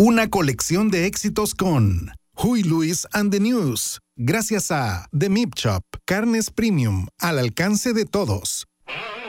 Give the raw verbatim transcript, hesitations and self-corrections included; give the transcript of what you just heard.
Una colección de éxitos con Huey Lewis and the News. Gracias a The Meat Shop. Carnes Premium al alcance de todos.